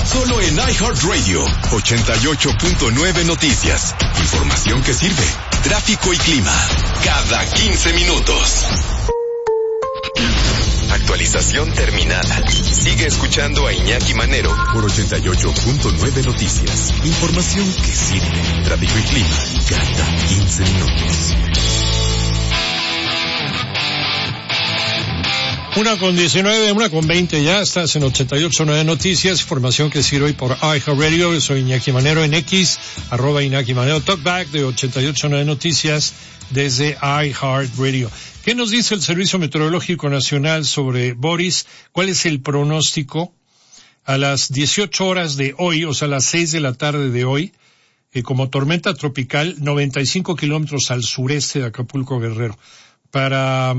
Solo en iHeartRadio, 88.9 Noticias. Información que sirve. Tráfico y clima. Cada 15 minutos. Actualización terminada. Sigue escuchando a Iñaki Manero por 88.9 Noticias. Información que sirve. Tráfico y clima. Cada 15 minutos. 1:19, 1:20 ya, estás en 88.9 Noticias, información que sirve hoy por iHeartRadio. Yo soy Iñaki Manero en X, @Iñaki Manero, talkback de 88.9 Noticias desde iHeartRadio. ¿Qué nos dice el Servicio Meteorológico Nacional sobre Boris? ¿Cuál es el pronóstico? A las 18 horas de hoy, o sea, a las 6 de la tarde de hoy, como tormenta tropical, 95 kilómetros al sureste de Acapulco, Guerrero. Para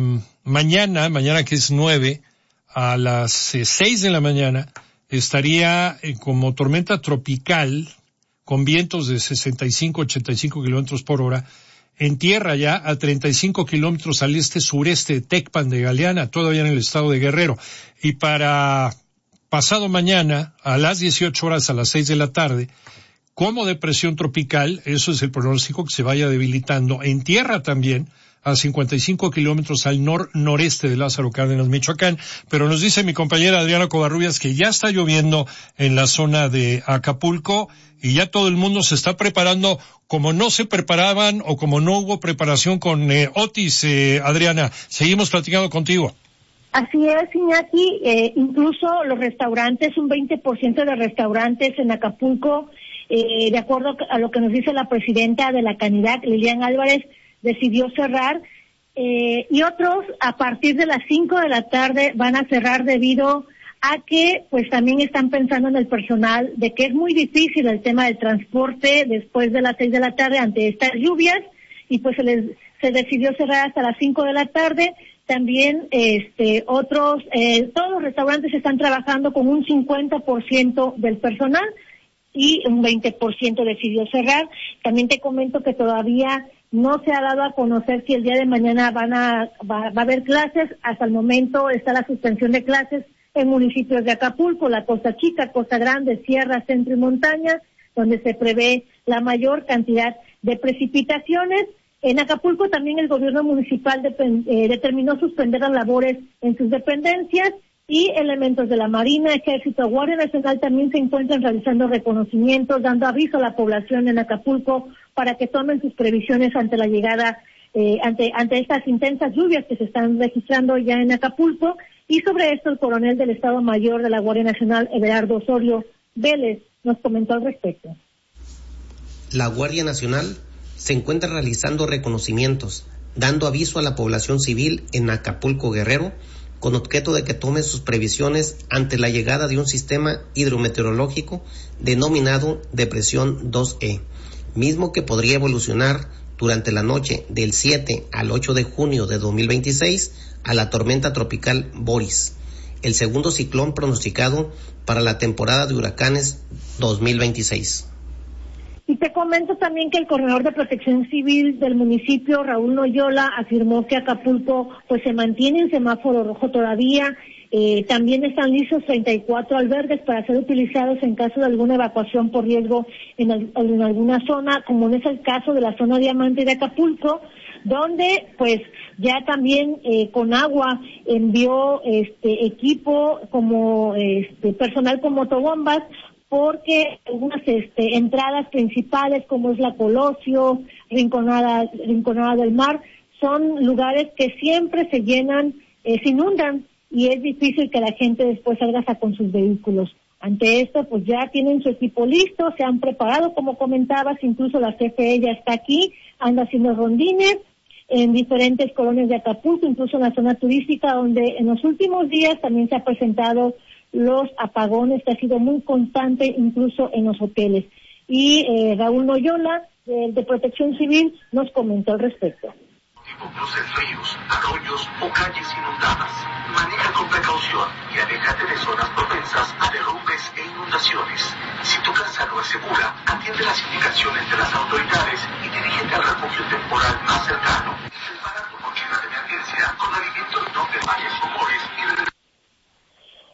mañana que es 9, a las 6 de la mañana, estaría como tormenta tropical con vientos de 65-85 kilómetros por hora, en tierra ya a 35 kilómetros al este-sureste de Tecpan de Galeana, todavía en el estado de Guerrero. Y para pasado mañana, a las 18 horas, a las 6 de la tarde, como depresión tropical, eso es el pronóstico, que se vaya debilitando, en tierra también, a 55 kilómetros al noreste de Lázaro Cárdenas, Michoacán. Pero nos dice mi compañera Adriana Covarrubias que ya está lloviendo en la zona de Acapulco y ya todo el mundo se está preparando como no se preparaban o como no hubo preparación con Otis. Adriana, seguimos platicando contigo. Así es, Iñaki, incluso los restaurantes, un 20% de restaurantes en Acapulco, de acuerdo a lo que nos dice la presidenta de la Canidac, Lilian Álvarez, decidió cerrar, y otros a partir de las 5 de la tarde van a cerrar debido a que pues también están pensando en el personal, de que es muy difícil el tema del transporte después de las 6 de la tarde ante estas lluvias, y pues se decidió cerrar hasta las 5 de la tarde. También todos los restaurantes están trabajando con un 50% del personal y un 20% decidió cerrar. También te comento que todavía no se ha dado a conocer si el día de mañana va a haber clases. Hasta el momento está la suspensión de clases en municipios de Acapulco, la Costa Chica, Costa Grande, Sierra, Centro y Montaña, donde se prevé la mayor cantidad de precipitaciones. En Acapulco también el gobierno municipal determinó suspender las labores en sus dependencias, y elementos de la Marina, Ejército, Guardia Nacional también se encuentran realizando reconocimientos, dando aviso a la población en Acapulco para que tomen sus previsiones ante la llegada, ante estas intensas lluvias que se están registrando ya en Acapulco. Y sobre esto el coronel del Estado Mayor de la Guardia Nacional, Everardo Osorio Vélez, nos comentó al respecto. La Guardia Nacional se encuentra realizando reconocimientos, dando aviso a la población civil en Acapulco, Guerrero, con objeto de que tome sus previsiones ante la llegada de un sistema hidrometeorológico denominado Depresión 2E, mismo que podría evolucionar durante la noche del 7 al 8 de junio de 2026 a la tormenta tropical Boris, el segundo ciclón pronosticado para la temporada de huracanes 2026. Y te comento también que el coordinador de Protección Civil del municipio, Raúl Noyola, afirmó que Acapulco pues se mantiene en semáforo rojo todavía. También están listos 34 albergues para ser utilizados en caso de alguna evacuación por riesgo en alguna zona, como es el caso de la zona Diamante de Acapulco, donde pues ya también Conagua envió equipo como personal con motobombas, porque algunas entradas principales, como es la Colosio, Rinconada del Mar, son lugares que siempre se llenan, se inundan, y es difícil que la gente después salga hasta con sus vehículos. Ante esto, pues ya tienen su equipo listo, se han preparado, como comentabas, incluso la CFE ya está aquí, anda haciendo rondines en diferentes colonias de Acapulco, incluso en la zona turística, donde en los últimos días también se ha presentado los apagones, que ha sido muy constante incluso en los hoteles. Y Raúl Noyola, de Protección Civil, nos comentó al respecto. Cruces ríos, arroyos o calles inundadas. Maneja con precaución y aléjate de zonas propensas a derrumbes e inundaciones. Si tu casa no es segura, atiende las indicaciones de las autoridades y dirígete al refugio temporal más cercano. Prepara tu mochila de emergencia con alimentos no te vayas rumores y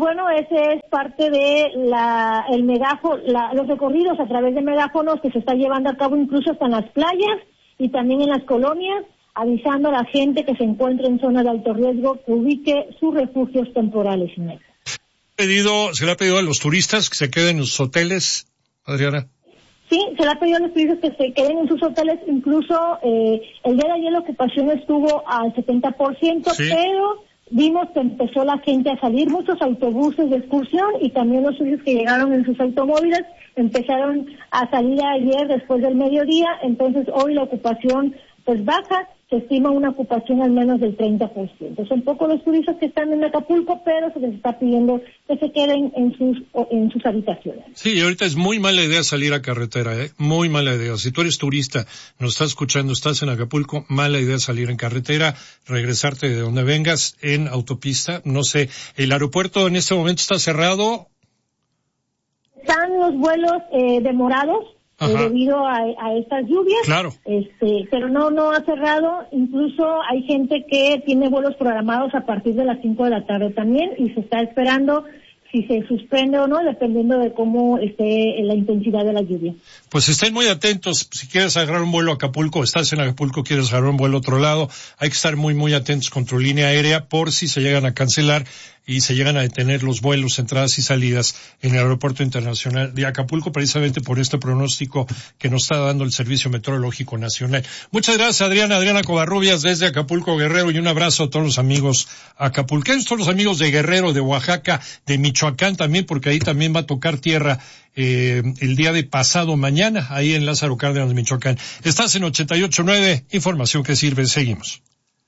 bueno, ese es parte de el megáfono, los recorridos a través de megáfonos que se está llevando a cabo incluso hasta en las playas y también en las colonias, avisando a la gente que se encuentre en zona de alto riesgo que ubique sus refugios temporales. Se le ha pedido a los turistas que se queden en sus hoteles, Adriana. Sí, se le ha pedido a los turistas que se queden en sus hoteles, incluso el día de ayer la ocupación estuvo al 70%, sí. Pero vimos que empezó la gente a salir, muchos autobuses de excursión y también los turistas que llegaron en sus automóviles empezaron a salir ayer después del mediodía, entonces hoy la ocupación pues baja, se estima una ocupación al menos del 30%. Son pocos los turistas que están en Acapulco, pero se les está pidiendo que se queden en sus habitaciones. Sí, y ahorita es muy mala idea salir a carretera, muy mala idea. Si tú eres turista, nos estás escuchando, estás en Acapulco, mala idea salir en carretera, regresarte de donde vengas en autopista. No sé, el aeropuerto en este momento está cerrado. Están los vuelos demorados. Debido a estas lluvias, claro. Pero no ha cerrado, incluso hay gente que tiene vuelos programados a partir de las 5 de la tarde también y se está esperando si se suspende o no, dependiendo de cómo esté la intensidad de la lluvia. Pues estén muy atentos, si quieres agarrar un vuelo a Acapulco, estás en Acapulco, quieres agarrar un vuelo a otro lado, hay que estar muy, muy atentos con tu línea aérea por si se llegan a cancelar y se llegan a detener los vuelos, entradas y salidas en el Aeropuerto Internacional de Acapulco, precisamente por este pronóstico que nos está dando el Servicio Meteorológico Nacional. Muchas gracias, Adriana Covarrubias, desde Acapulco, Guerrero, y un abrazo a todos los amigos acapulqueños, todos los amigos de Guerrero, de Oaxaca, de Michoacán también, porque ahí también va a tocar tierra el día de pasado mañana, ahí en Lázaro Cárdenas, Michoacán. Estás en 88.9, información que sirve, seguimos.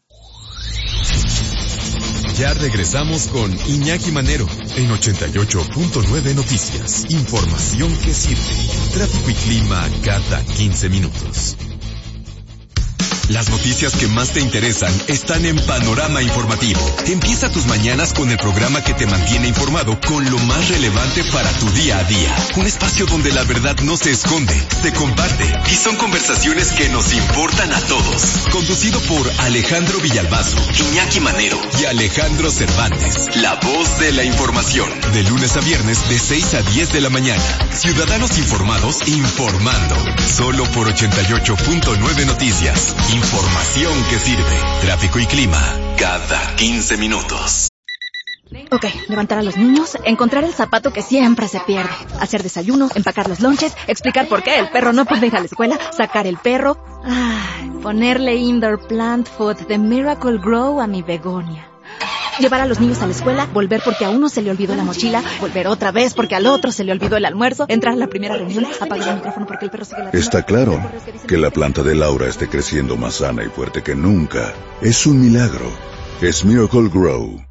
Ya regresamos con Iñaki Manero en 88.9 Noticias. Información que sirve. Tráfico y clima cada 15 minutos. Las noticias que más te interesan están en Panorama Informativo. Empieza tus mañanas con el programa que te mantiene informado con lo más relevante para tu día a día. Un espacio donde la verdad no se esconde, se comparte y son conversaciones que nos importan a todos. Conducido por Alejandro Villalbazo, Iñaki Manero y Alejandro Cervantes. La voz de la información. De lunes a viernes de 6 a 10 de la mañana. Ciudadanos informados informando. Solo por 88.9 Noticias. Información que sirve. Tráfico y clima cada 15 minutos. Ok, levantar a los niños, encontrar el zapato que siempre se pierde, hacer desayuno, empacar los lonches, explicar por qué el perro no puede ir a la escuela, sacar el perro, ponerle indoor plant food de Miracle Grow a mi begonia. Llevar a los niños a la escuela, volver porque a uno se le olvidó la mochila, volver otra vez porque al otro se le olvidó el almuerzo, entrar a la primera reunión, apagar el micrófono porque el perro sigue la... Está claro que la planta de Laura esté creciendo más sana y fuerte que nunca. Es un milagro. Es Miracle Grow.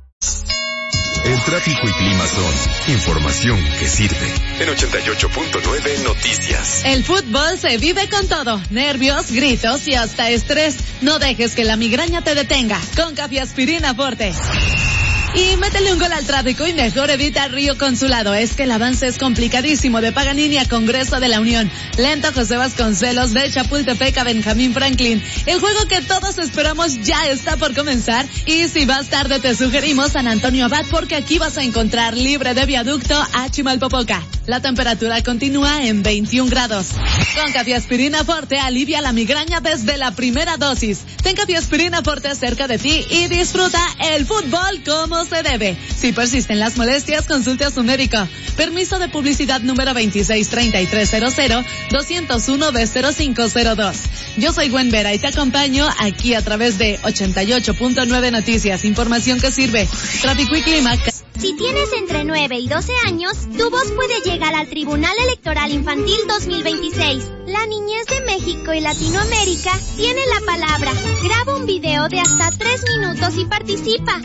El tráfico y clima son información que sirve. En 88.9 Noticias. El fútbol se vive con todo. Nervios, gritos y hasta estrés. No dejes que la migraña te detenga. Con Cafeaspirina Forte. Y métele un gol al tráfico y mejor evita Río Consulado. Es que el avance es complicadísimo de Paganini a Congreso de la Unión. Lento José Vasconcelos de Chapultepec a Benjamín Franklin. El juego que todos esperamos ya está por comenzar. Y si vas tarde te sugerimos San Antonio Abad porque aquí vas a encontrar libre de viaducto a Chimalpopoca. La temperatura continúa en 21 grados. Con Cafeaspirina Forte alivia la migraña desde la primera dosis. Ten Cafeaspirina Forte cerca de ti y disfruta el fútbol como se debe. Si persisten las molestias, consulte a su médico. Permiso de publicidad número 263300-201-B0502. Yo soy Gwen Vera y te acompaño aquí a través de 88.9 Noticias. Información que sirve. Tráfico y clima. Si tienes entre 9 y 12 años, tu voz puede llegar al Tribunal Electoral Infantil 2026. La niñez de México y Latinoamérica tiene la palabra. Graba un video de hasta 3 minutos y participa.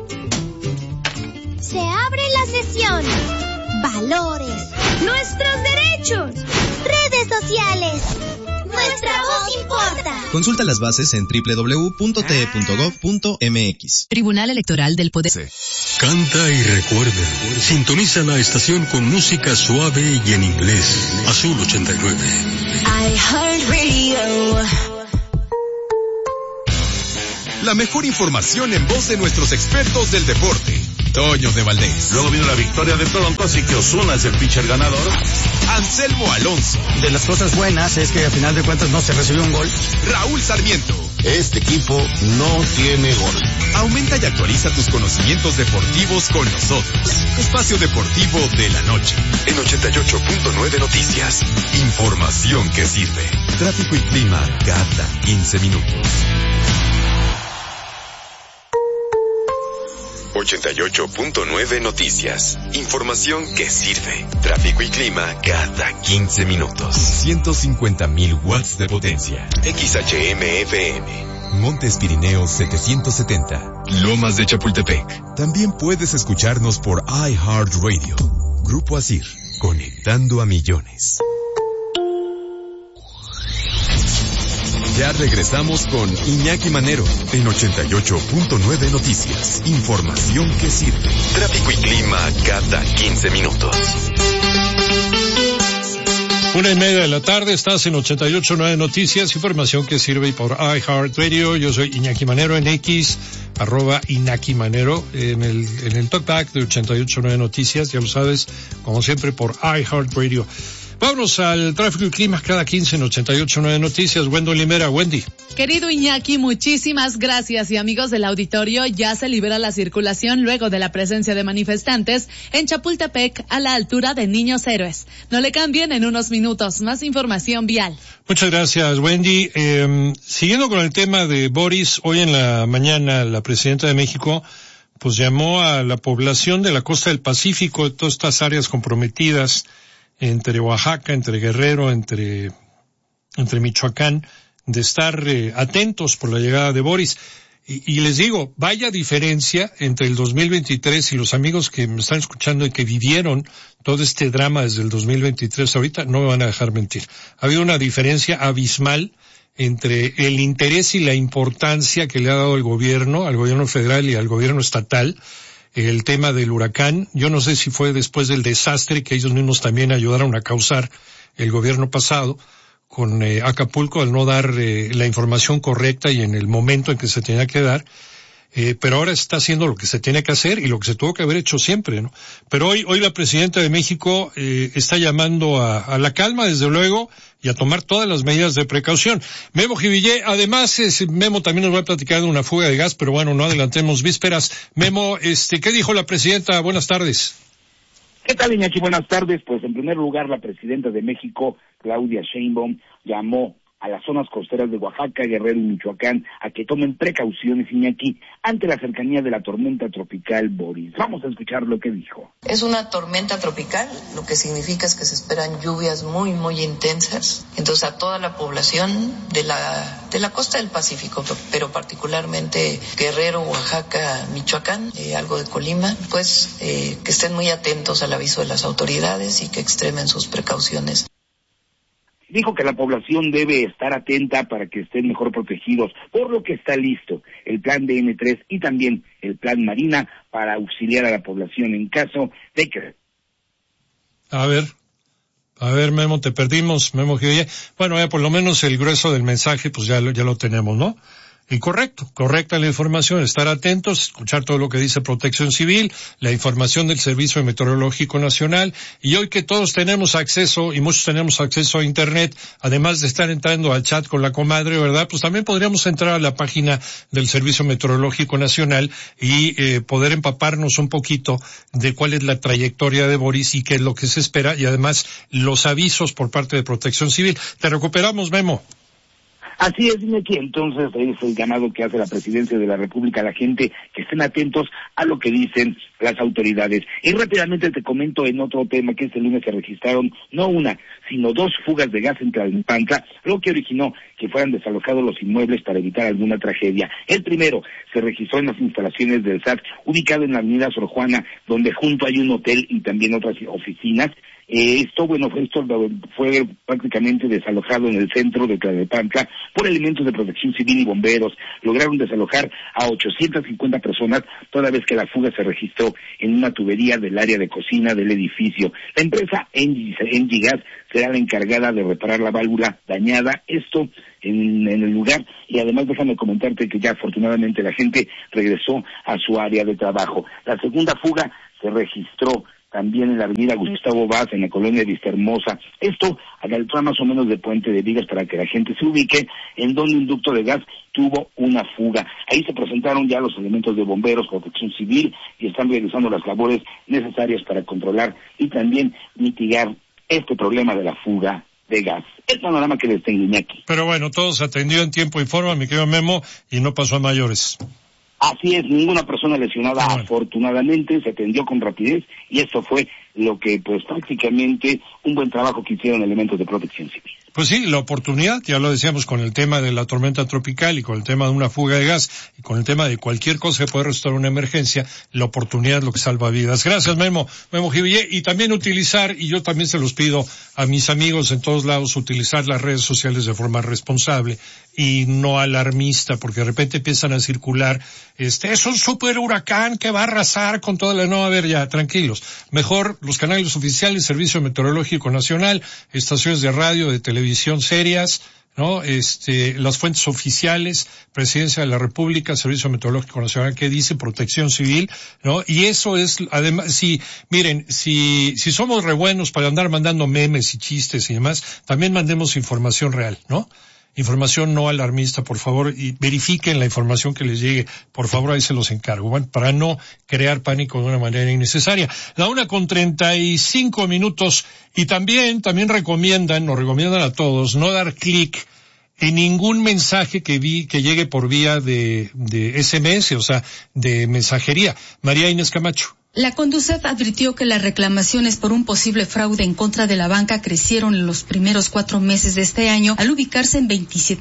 Se abre la sesión. Valores. Nuestros derechos. Redes sociales. Nuestra voz importa. Consulta las bases en www.te.gov.mx. Tribunal Electoral del Poder. Canta y recuerda. Sintoniza la estación con música suave y en inglés. Azul 89. La mejor información en voz de nuestros expertos del deporte. Toño de Valdés. Luego vino la victoria de Toronto, así que Ozuna es el pitcher ganador. Anselmo Alonso. De las cosas buenas es que al final de cuentas no se recibió un gol. Raúl Sarmiento. Este equipo no tiene gol. Aumenta y actualiza tus conocimientos deportivos con nosotros. Espacio Deportivo de la Noche. En 88.9 Noticias. Información que sirve. Tráfico y clima cada 15 minutos. 88.9 Noticias. Información que sirve. Tráfico y clima cada 15 minutos. 150,000 watts de potencia. XHM-FM. Montes Pirineos 770. Lomas de Chapultepec. También puedes escucharnos por iHeartRadio. Grupo Asir. Conectando a millones. Ya regresamos con Iñaki Manero en 88.9 Noticias. Información que sirve. Tráfico y clima cada 15 minutos. 1:30 de la tarde, estás en 88.9 Noticias, información que sirve por iHeartRadio. Yo soy Iñaki Manero en X, @Iñaki Manero, en el talkback de 88.9 Noticias, ya lo sabes, como siempre por iHeartRadio. Vámonos al tráfico y clima cada 15 en 88.9 Noticias. Wendell Limera, Wendy. Querido Iñaki, muchísimas gracias. Y amigos del auditorio, ya se libera la circulación luego de la presencia de manifestantes en Chapultepec a la altura de Niños Héroes. No le cambien, en unos minutos más información vial. Muchas gracias, Wendy. Siguiendo con el tema de Boris, hoy en la mañana la presidenta de México pues llamó a la población de la costa del Pacífico, de todas estas áreas comprometidas, entre Oaxaca, entre Guerrero, entre Michoacán, de estar atentos por la llegada de Boris. Y les digo, vaya diferencia entre el 2023 y los amigos que me están escuchando y que vivieron todo este drama desde el 2023 ahorita, no me van a dejar mentir. Ha habido una diferencia abismal entre el interés y la importancia que le ha dado el gobierno, al gobierno federal y al gobierno estatal, el tema del huracán. Yo no sé si fue después del desastre que ellos mismos también ayudaron a causar el gobierno pasado con Acapulco al no dar la información correcta y en el momento en que se tenía que dar, pero ahora está haciendo lo que se tiene que hacer y lo que se tuvo que haber hecho siempre, ¿no? Pero hoy la presidenta de México está llamando a la calma, desde luego, y a tomar todas las medidas de precaución. Memo Jivillé, además, Memo también nos va a platicar de una fuga de gas, pero bueno, no adelantemos vísperas. Memo, ¿qué dijo la presidenta? Buenas tardes. ¿Qué tal, Iñaki? Buenas tardes. Pues en primer lugar, la presidenta de México, Claudia Sheinbaum, llamó a las zonas costeras de Oaxaca, Guerrero y Michoacán a que tomen precauciones, Iñaki, ante la cercanía de la tormenta tropical Boris. Vamos a escuchar lo que dijo. Es una tormenta tropical, lo que significa es que se esperan lluvias muy, muy intensas. Entonces a toda la población de la costa del Pacífico, pero particularmente Guerrero, Oaxaca, Michoacán, algo de Colima, pues que estén muy atentos al aviso de las autoridades y que extremen sus precauciones. Dijo que la población debe estar atenta para que estén mejor protegidos, por lo que está listo el plan de N3 y también el plan Marina para auxiliar a la población en caso de que... A ver, Memo, te perdimos, Memo. Bueno, ya por lo menos el grueso del mensaje, pues ya lo tenemos, ¿no? Y correcta la información, estar atentos, escuchar todo lo que dice Protección Civil, la información del Servicio Meteorológico Nacional, y hoy que todos tenemos acceso, y muchos tenemos acceso a Internet, además de estar entrando al chat con la comadre, ¿verdad? Pues también podríamos entrar a la página del Servicio Meteorológico Nacional y poder empaparnos un poquito de cuál es la trayectoria de Boris y qué es lo que se espera, y además los avisos por parte de Protección Civil. Te recuperamos, Memo. Así es, Iñaki. Entonces, es el llamado que hace la Presidencia de la República a la gente, que estén atentos a lo que dicen las autoridades. Y rápidamente te comento en otro tema que este lunes se registraron no una, sino 2 fugas de gas en Tlalnepantla, lo que originó que fueran desalojados los inmuebles para evitar alguna tragedia. El primero se registró en las instalaciones del SAT, ubicado en la avenida Sor Juana, donde junto hay un hotel y también otras oficinas. Esto fue prácticamente desalojado en el centro de Tlalnepantla, por elementos de protección civil y bomberos. Lograron desalojar a 850 personas, toda vez que la fuga se registró en una tubería del área de cocina del edificio. La empresa Engie Gas será la encargada de reparar la válvula dañada, esto en el lugar, y además déjame comentarte que ya afortunadamente la gente regresó a su área de trabajo. La segunda fuga se registró también en la avenida Gustavo Vaz, en la colonia Vistahermosa. Esto a la altura más o menos de Puente de Vigas, para que la gente se ubique, en donde un ducto de gas tuvo una fuga. Ahí se presentaron ya los elementos de bomberos, protección civil, y están realizando las labores necesarias para controlar y también mitigar este problema de la fuga de gas. El panorama que les tengo, Iñaki. Pero bueno, todo se atendió en tiempo y forma, mi querido Memo, y no pasó a mayores. Así es, ninguna persona lesionada, afortunadamente, se atendió con rapidez, y esto fue lo que, pues, prácticamente un buen trabajo que hicieron elementos de protección civil. Pues sí, la oportunidad, ya lo decíamos con el tema de la tormenta tropical y con el tema de una fuga de gas y con el tema de cualquier cosa que puede resultar una emergencia, la oportunidad es lo que salva vidas. Gracias, Memo Jivillé, y también utilizar, y yo también se los pido a mis amigos en todos lados, utilizar las redes sociales de forma responsable y no alarmista, porque de repente empiezan a circular, es un super huracán que va a arrasar con toda la... No, a ver, ya, tranquilos. Mejor los canales oficiales, Servicio Meteorológico Nacional, estaciones de radio, de televisión serias, ¿no? Las fuentes oficiales, Presidencia de la República, Servicio Meteorológico Nacional, que dice Protección Civil, ¿no? Y eso es, además, si somos re buenos para andar mandando memes y chistes y demás, también mandemos información real, ¿no? Información no alarmista, por favor, y verifiquen la información que les llegue, por favor, ahí se los encargo, ¿bueno? Para no crear pánico de una manera innecesaria. La 1:35, y también nos recomiendan a todos no dar clic en ningún mensaje que llegue por vía de SMS, o sea, de mensajería. María Inés Camacho. La Conducef advirtió que las reclamaciones por un posible fraude en contra de la banca crecieron en los primeros 4 meses de este año, al ubicarse en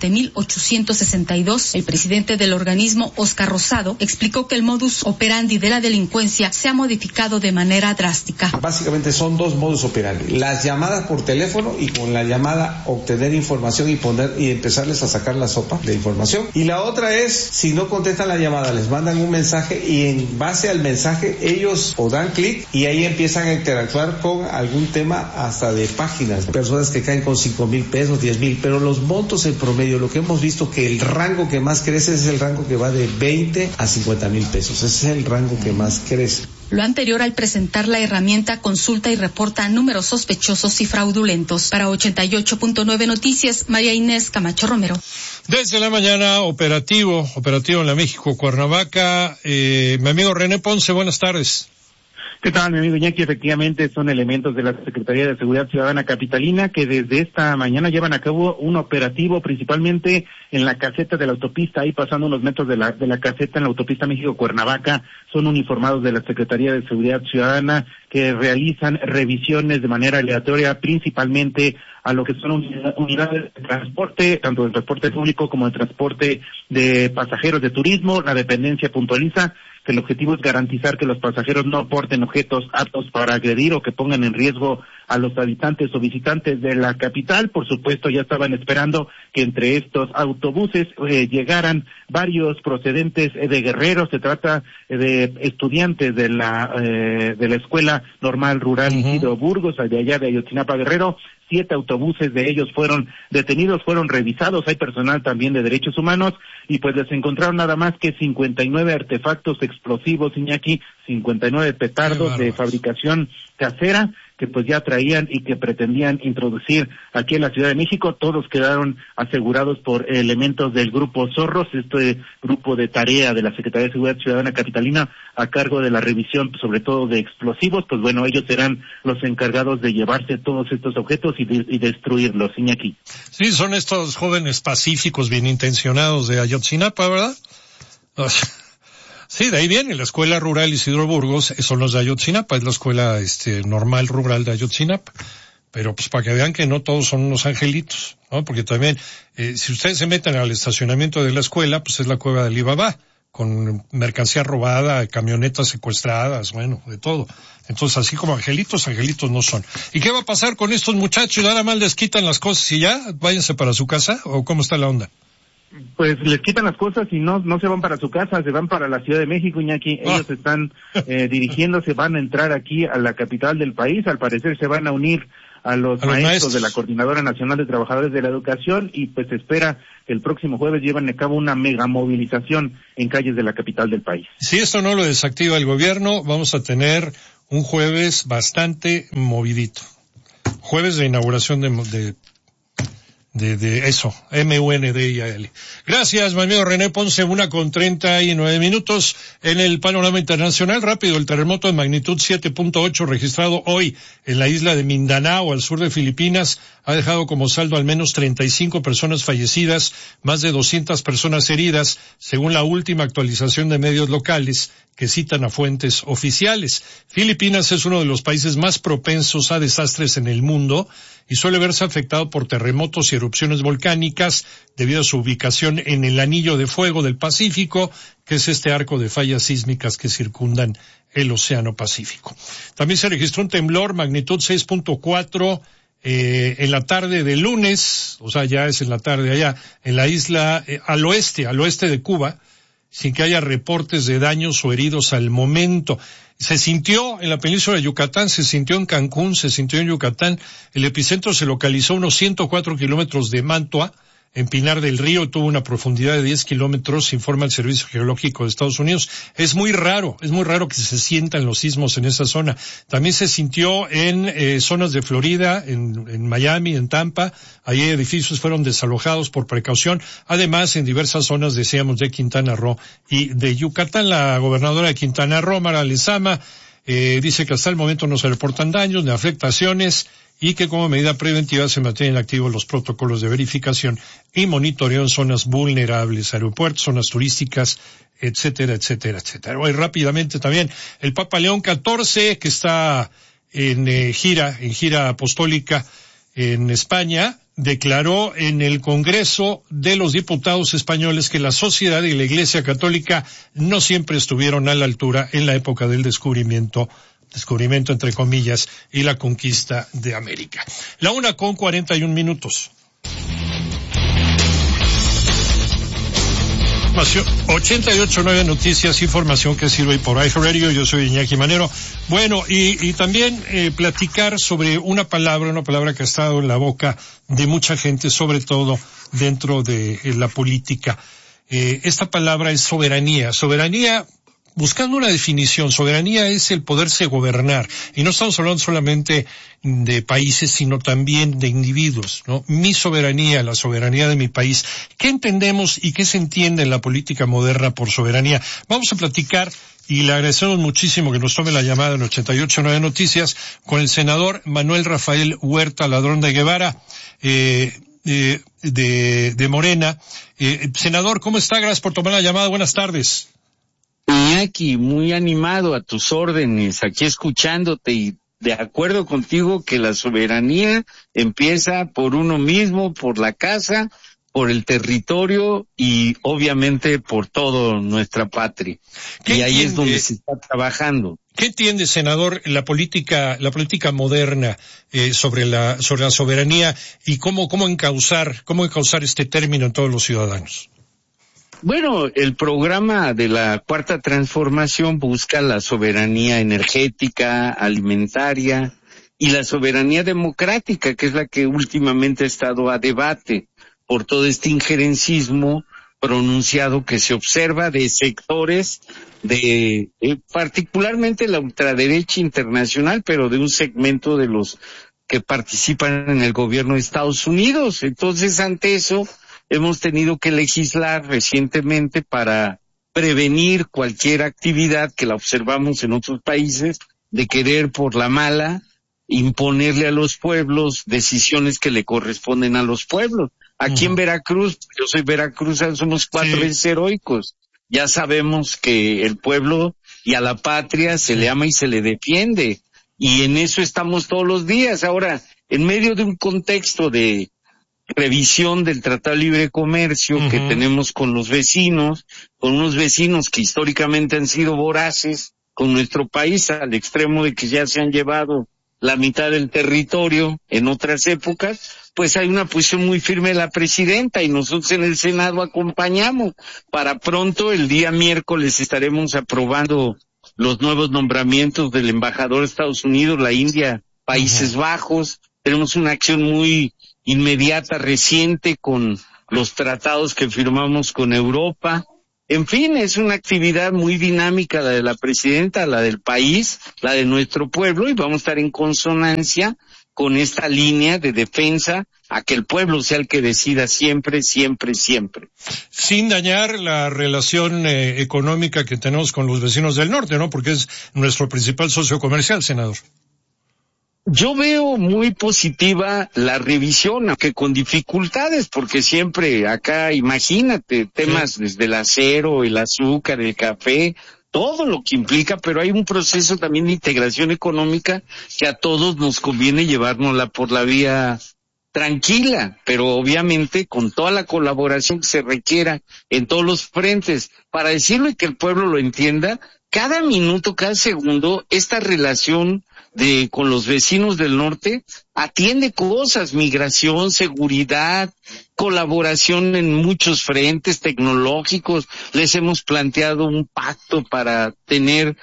27,862. El presidente del organismo, Oscar Rosado, explicó que el modus operandi de la delincuencia se ha modificado de manera drástica. Básicamente son 2 modus operandi: las llamadas por teléfono, y con la llamada obtener información y empezarles a sacar la sopa de información. Y la otra es, si no contestan la llamada, les mandan un mensaje, y en base al mensaje ellos o dan clic y ahí empiezan a interactuar con algún tema hasta de páginas. Personas que caen con 5,000 pesos, 10,000, pero los montos en promedio, lo que hemos visto que el rango que más crece es el rango que va de 20 a 50,000 pesos. Ese es el rango que más crece. Lo anterior al presentar la herramienta consulta y reporta números sospechosos y fraudulentos. Para 88.9 Noticias, María Inés Camacho Romero. Desde la mañana, operativo en la México Cuernavaca. Mi amigo René Ponce, buenas tardes. ¿Qué tal, mi amigo Iñaki? Efectivamente, son elementos de la Secretaría de Seguridad Ciudadana Capitalina que desde esta mañana llevan a cabo un operativo principalmente en la caseta de la autopista, ahí pasando unos metros de la caseta en la autopista México-Cuernavaca. Son uniformados de la Secretaría de Seguridad Ciudadana que realizan revisiones de manera aleatoria, principalmente a lo que son unidades de transporte, tanto de transporte público como de transporte de pasajeros de turismo. La dependencia puntualiza que el objetivo es garantizar que los pasajeros no porten objetos aptos para agredir o que pongan en riesgo a los habitantes o visitantes de la capital. Por supuesto, ya estaban esperando que entre estos autobuses llegaran varios procedentes de Guerrero. Se trata de estudiantes de la Escuela Normal Rural Isidro Burgos, de allá de Ayotzinapa, Guerrero. 7 autobuses de ellos fueron detenidos, fueron revisados. Hay personal también de derechos humanos y pues les encontraron nada más que 59 artefactos explosivos, Iñaki, 59 petardos de fabricación casera que pues ya traían y que pretendían introducir aquí en la Ciudad de México. Todos quedaron asegurados por elementos del Grupo Zorros, este grupo de tarea de la Secretaría de Seguridad Ciudadana Capitalina a cargo de la revisión sobre todo de explosivos. Pues bueno, ellos serán los encargados de llevarse todos estos objetos y destruirlos, Iñaki. Sí, son estos jóvenes pacíficos bien intencionados de Ayotzinapa, ¿verdad? Sí, de ahí viene la Escuela Rural Isidro Burgos, son los de Ayotzinapa, es la escuela normal rural de Ayotzinapa. Pero pues para que vean que no todos son unos angelitos, ¿no? Porque también, si ustedes se meten al estacionamiento de la escuela, pues es la cueva de Alibaba, con mercancía robada, camionetas secuestradas, bueno, de todo. Entonces, así como angelitos no son. ¿Y qué va a pasar con estos muchachos? ¿Nada más les quitan las cosas y ya? ¿Váyanse para su casa? ¿O cómo está la onda? Pues les quitan las cosas y no se van para su casa, se van para la Ciudad de México, Iñaki. Ellos están dirigiéndose, van a entrar aquí a la capital del país. Al parecer se van a unir a los maestros de la Coordinadora Nacional de Trabajadores de la Educación y pues se espera que el próximo jueves lleven a cabo una mega movilización en calles de la capital del país. Si esto no lo desactiva el gobierno, vamos a tener un jueves bastante movidito. Jueves de inauguración de eso, MUNDIAL. Gracias, mi amigo René Ponce, 1:39 en el panorama internacional. Rápido, el terremoto de magnitud 7.8 registrado hoy en la isla de Mindanao, al sur de Filipinas, ha dejado como saldo al menos 35 personas fallecidas, más de 200 personas heridas, según la última actualización de medios locales que citan a fuentes oficiales. Filipinas es uno de los países más propensos a desastres en el mundo y suele verse afectado por terremotos y erupciones volcánicas debido a su ubicación en el Anillo de Fuego del Pacífico, que es este arco de fallas sísmicas que circundan el Océano Pacífico. También se registró un temblor magnitud 6.4 en la tarde del lunes, o sea, ya es en la tarde allá, en la isla al oeste de Cuba, sin que haya reportes de daños o heridos al momento. Se sintió en la península de Yucatán, se sintió en Cancún, se sintió en Yucatán. El epicentro se localizó a unos 104 kilómetros de Mantua, en Pinar del Río, tuvo una profundidad de 10 kilómetros, informa el Servicio Geológico de Estados Unidos. Es muy raro que se sientan los sismos en esa zona. También se sintió en zonas de Florida, en Miami, en Tampa. Allí edificios fueron desalojados por precaución. Además, en diversas zonas, decíamos, de Quintana Roo y de Yucatán. La gobernadora de Quintana Roo, Mara Lezama, dice que hasta el momento no se reportan daños ni afectaciones y que como medida preventiva se mantienen activos los protocolos de verificación y monitoreo en zonas vulnerables, aeropuertos, zonas turísticas, etcétera, etcétera, etcétera. Hoy rápidamente también el Papa León XIV, que está en gira apostólica en España, declaró en el Congreso de los Diputados españoles que la sociedad y la Iglesia Católica no siempre estuvieron a la altura en la época del descubrimiento entre comillas, y la conquista de América. La 1:41. 88.9 Noticias, información que sirve por iHeartRadio. Yo soy Iñaki Manero. Bueno, y también platicar sobre una palabra que ha estado en la boca de mucha gente, sobre todo dentro de la política. Esta palabra es soberanía. Soberanía, buscando una definición, soberanía es el poderse gobernar. Y no estamos hablando solamente de países, sino también de individuos, ¿no? Mi soberanía, la soberanía de mi país. ¿Qué entendemos y qué se entiende en la política moderna por soberanía? Vamos a platicar, y le agradecemos muchísimo que nos tome la llamada en 88.9 Noticias, con el senador Manuel Rafael Huerta Ladrón de Guevara, de Morena. Senador, ¿cómo está? Gracias por tomar la llamada. Buenas tardes. Iñaki, muy animado a tus órdenes, aquí escuchándote y de acuerdo contigo que la soberanía empieza por uno mismo, por la casa, por el territorio y obviamente por toda nuestra patria. Y ahí es donde se está trabajando. ¿Qué entiende, senador, la política moderna sobre la soberanía y cómo encauzar este término en todos los ciudadanos? Bueno, el programa de la Cuarta Transformación busca la soberanía energética, alimentaria y la soberanía democrática, que es la que últimamente ha estado a debate por todo este injerencismo pronunciado que se observa de sectores de particularmente la ultraderecha internacional, pero de un segmento de los que participan en el gobierno de Estados Unidos. Entonces, ante eso, hemos tenido que legislar recientemente para prevenir cualquier actividad que la observamos en otros países de querer por la mala imponerle a los pueblos decisiones que le corresponden a los pueblos. Aquí en Veracruz, yo soy veracruzano, somos 4 veces heroicos. Ya sabemos que el pueblo y a la patria se le ama y se le defiende. Y en eso estamos todos los días. Ahora, en medio de un contexto de revisión del Tratado de Libre Comercio que tenemos con los vecinos, con unos vecinos que históricamente han sido voraces con nuestro país, al extremo de que ya se han llevado la mitad del territorio en otras épocas. Pues hay una posición muy firme de la presidenta y nosotros en el Senado acompañamos. Para pronto, el día miércoles, estaremos aprobando los nuevos nombramientos del embajador de Estados Unidos, la India, Países Bajos. Tenemos una acción muy inmediata, reciente, con los tratados que firmamos con Europa. En fin, es una actividad muy dinámica la de la presidenta, la del país, la de nuestro pueblo, y vamos a estar en consonancia con esta línea de defensa a que el pueblo sea el que decida siempre, siempre, siempre. Sin dañar la relación económica que tenemos con los vecinos del norte, ¿no? Porque es nuestro principal socio comercial, senador. Yo veo muy positiva la revisión, aunque con dificultades, porque siempre acá, imagínate, temas desde el acero, el azúcar, el café, todo lo que implica, pero hay un proceso también de integración económica que a todos nos conviene llevárnosla por la vía tranquila, pero obviamente con toda la colaboración que se requiera en todos los frentes, para decirlo y que el pueblo lo entienda. Cada minuto, cada segundo, esta relación con los vecinos del norte atiende cosas, migración, seguridad, colaboración en muchos frentes tecnológicos. Les hemos planteado un pacto para tener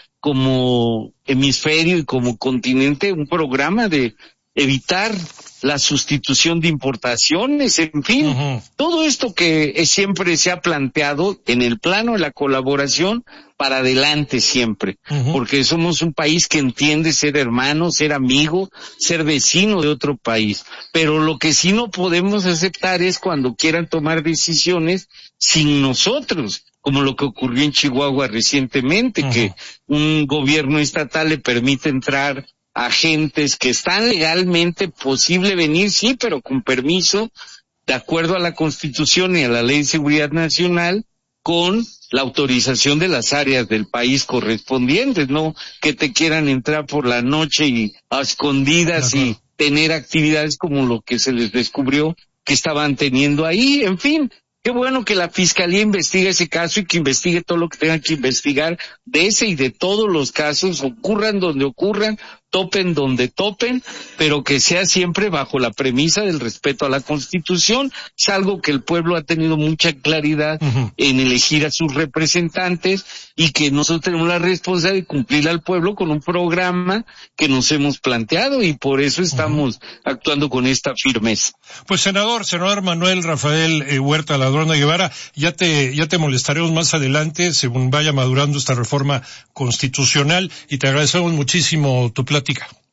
como hemisferio y como continente un programa de evitar la sustitución de importaciones, en fin, todo esto que siempre se ha planteado en el plano de la colaboración para adelante siempre, porque somos un país que entiende ser hermano, ser amigo, ser vecino de otro país, pero lo que sí no podemos aceptar es cuando quieran tomar decisiones sin nosotros, como lo que ocurrió en Chihuahua recientemente, que un gobierno estatal le permite entrar agentes que están legalmente posible venir, sí, pero con permiso, de acuerdo a la Constitución y a la Ley de Seguridad Nacional, con la autorización de las áreas del país correspondientes, no que te quieran entrar por la noche y a escondidas y tener actividades como lo que se les descubrió que estaban teniendo ahí. En fin, qué bueno que la Fiscalía investigue ese caso y que investigue todo lo que tenga que investigar de ese y de todos los casos, ocurran donde ocurran, topen donde topen, pero que sea siempre bajo la premisa del respeto a la Constitución. Es algo que el pueblo ha tenido mucha claridad en elegir a sus representantes y que nosotros tenemos la responsabilidad de cumplir al pueblo con un programa que nos hemos planteado y por eso estamos actuando con esta firmeza. Pues senador Manuel Rafael Huerta Ladrona Guevara, ya te molestaremos más adelante según vaya madurando esta reforma constitucional y te agradecemos muchísimo tu plática.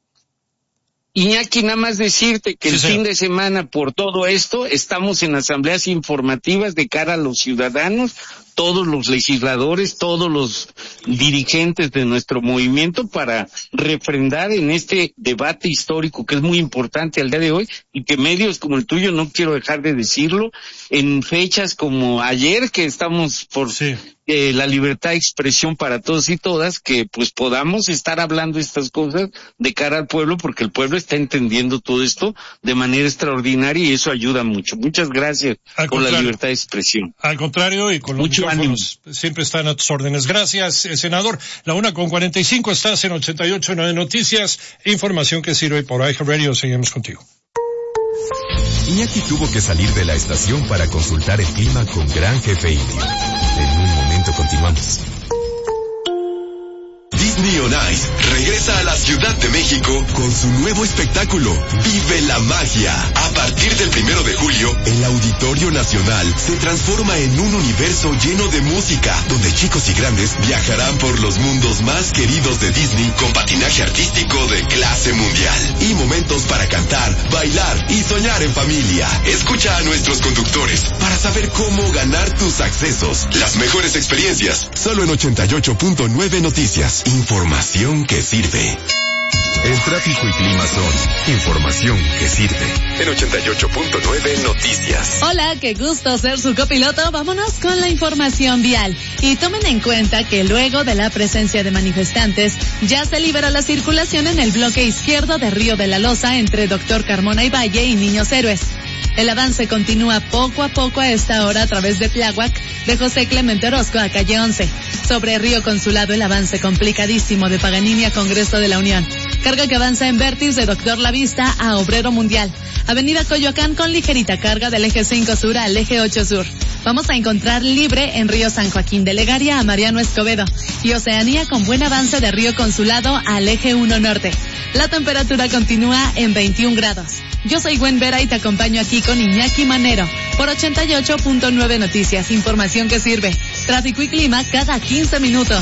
Iñaki, nada más decirte que el fin de semana por todo esto estamos en asambleas informativas de cara a los ciudadanos, todos los legisladores, todos los dirigentes de nuestro movimiento para refrendar en este debate histórico que es muy importante al día de hoy y que medios como el tuyo, no quiero dejar de decirlo, en fechas como ayer que estamos por la libertad de expresión para todos y todas, que pues podamos estar hablando estas cosas de cara al pueblo porque el pueblo está entendiendo todo esto de manera extraordinaria y eso ayuda mucho. Muchas gracias por la libertad de expresión. Al contrario, y con los micrófonos siempre están a tus órdenes. Gracias, senador. 1:45, estás en 88.9 Noticias, información que sirve por iHeartRadio. Seguimos contigo. Iñaki tuvo que salir de la estación para consultar el clima con Gran Jefe Indio. En un momento continuamos. Disney On Ice regresa a la Ciudad de México con su nuevo espectáculo, Vive la Magia. A partir del 1 de julio, el Auditorio Nacional se transforma en un universo lleno de música, donde chicos y grandes viajarán por los mundos más queridos de Disney con patinaje artístico de clase mundial y momentos para cantar, bailar y soñar en familia. Escucha a nuestros conductores para saber cómo ganar tus accesos. Las mejores experiencias, solo en 88.9 Noticias. Información que sirve. El tráfico y clima son información que sirve. En 88.9 Noticias. Hola, qué gusto ser su copiloto. Vámonos con la información vial. Y tomen en cuenta que luego de la presencia de manifestantes, ya se liberó la circulación en el bloque izquierdo de Río de la Loza entre Doctor Carmona y Valle y Niños Héroes. El avance continúa poco a poco a esta hora a través de Tláhuac, de José Clemente Orozco a calle 11. Sobre Río Consulado el avance complicadísimo de Paganini a Congreso de la Unión. Carga que avanza en Vértiz de Doctor Lavista a Obrero Mundial. Avenida Coyoacán con ligerita carga del eje 5 sur al eje 8 sur. Vamos a encontrar libre en Río San Joaquín de Legaria a Mariano Escobedo. Y Oceanía con buen avance de Río Consulado al eje 1 norte. La temperatura continúa en 21 grados. Yo soy Gwen Vera y te acompaño aquí con Iñaki Manero por 88.9 Noticias, información que sirve. Tráfico y clima cada 15 minutos.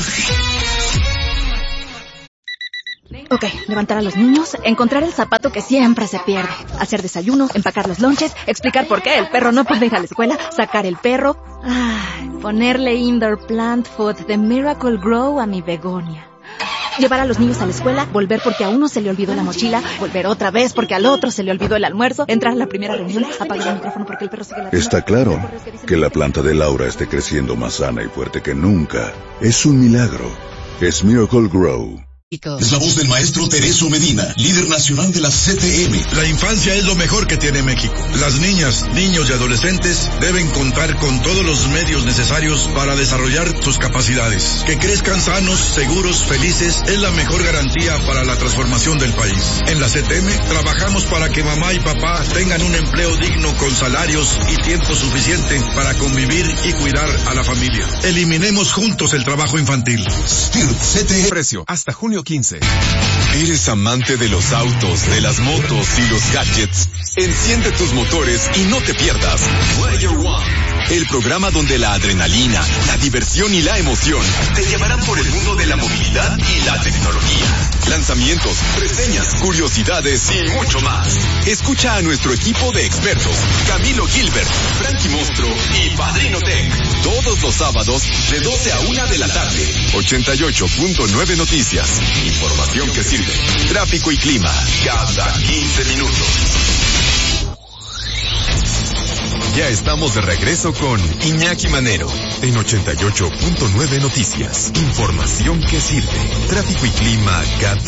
Ok, levantar a los niños, encontrar el zapato que siempre se pierde, hacer desayuno, empacar los lonches, explicar por qué el perro no puede ir a la escuela, sacar el perro, ponerle indoor plant food de Miracle Grow a mi begonia. Llevar a los niños a la escuela, volver porque a uno se le olvidó la mochila, volver otra vez porque al otro se le olvidó el almuerzo, entrar a la primera reunión, apagar el micrófono porque el perro sigue ladrando. Está claro que la planta de Laura esté creciendo más sana y fuerte que nunca. Es un milagro. Es Miracle Grow. Es la voz del maestro Tereso Medina, líder nacional de la CTM. La infancia es lo mejor que tiene México. Las niñas, niños y adolescentes deben contar con todos los medios necesarios para desarrollar sus capacidades. Que crezcan sanos, seguros, felices es la mejor garantía para la transformación del país. En la CTM trabajamos para que mamá y papá tengan un empleo digno con salarios y tiempo suficiente para convivir y cuidar a la familia. Eliminemos juntos el trabajo infantil. CTM. Precio hasta junio 15. ¿Eres amante de los autos, de las motos y los gadgets? Enciende tus motores y no te pierdas Player One, el programa donde la adrenalina, la diversión y la emoción te llevarán por el mundo de la movilidad y la tecnología. Lanzamientos, reseñas, curiosidades y mucho más. Escucha a nuestro equipo de expertos, Camilo Gilbert, Frankie Monstro y Padrino Tech, todos los sábados de 12 a 1 de la tarde. 88.9 Noticias. Información que sirve. Tráfico y clima cada 15 minutos. Ya estamos de regreso con Iñaki Manero en 88.9 Noticias. Información que sirve. Tráfico y clima cada